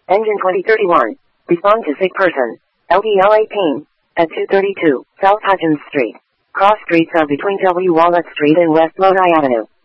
Engine 2031. Respond to sick person. LDLA pain. At 232 South Hutchins Street. Cross streets are between W. Walnut Street and West Lodi Avenue.